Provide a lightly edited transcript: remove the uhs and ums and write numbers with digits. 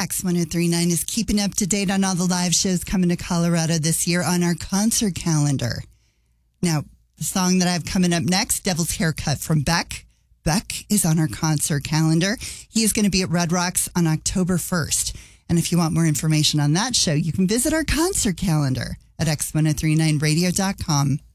X1039 is keeping up to date on all the live shows coming to Colorado this year on our concert calendar. Now, the song that I have coming up next, Devil's Haircut from Beck. Beck is on our concert calendar. He is going to be at Red Rocks on October 1st. And if you want more information on that show, you can visit our concert calendar at x1039radio.com.